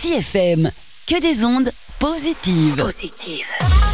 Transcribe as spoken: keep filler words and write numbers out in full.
Easy F M, que des ondes positives. Positive.